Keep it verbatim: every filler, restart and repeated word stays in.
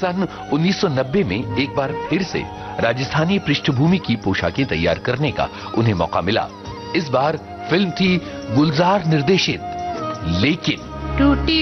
सन उन्नीस सौ नब्बे में एक बार फिर से राजस्थानी पृष्ठभूमि की पोशाकें तैयार करने का उन्हें मौका मिला। इस बार फिल्म थी गुलजार निर्देशित लेकिन टूटी